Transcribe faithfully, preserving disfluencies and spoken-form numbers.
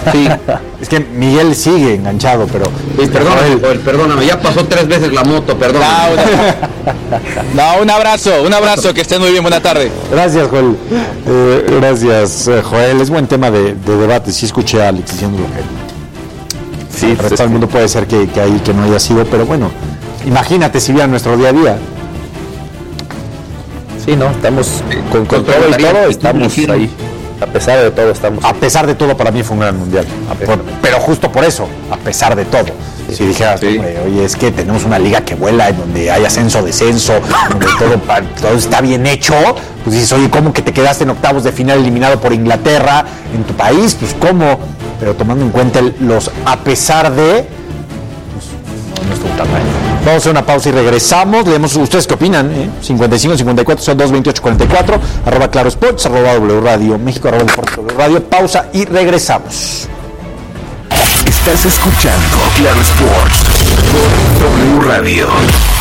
Sí. Es que Miguel sigue enganchado, pero... Sí, perdóname, Joel, perdóname, ya pasó tres veces la moto, perdóname. No, un abrazo, un abrazo, que estén muy bien, buena tarde. Gracias, Joel. Eh, gracias, eh, Joel. Es buen tema de, de debate. Sí escuché a Alex diciendo lo que... Sí, el resto del mundo puede ser que, que ahí que no haya sido, pero bueno, imagínate si vieran nuestro día a día. Sí, no, estamos con, con todo y todo, estamos ahí. A pesar de todo, estamos. A pesar de todo, para mí fue un gran mundial. Por, pero justo por eso, a pesar de todo. Sí, si dijeras, sí. hombre, oye, es que tenemos una liga que vuela, en donde hay ascenso, descenso, donde todo, todo está bien hecho, pues dices, oye, ¿cómo que te quedaste en octavos de final eliminado por Inglaterra en tu país? Pues, ¿cómo? Pero tomando en cuenta el, los a pesar de, pues, no, no estuvo tan mal. Vamos a hacer una pausa y regresamos. Leemos ustedes qué opinan, ¿eh? cincuenta y cinco, cincuenta y cuatro, son dos, veintiocho, cuarenta y cuatro, arroba Claro Sports, arroba W Radio México, arroba Deportes W Radio. Pausa y regresamos. Estás escuchando Claro Sports por W Radio.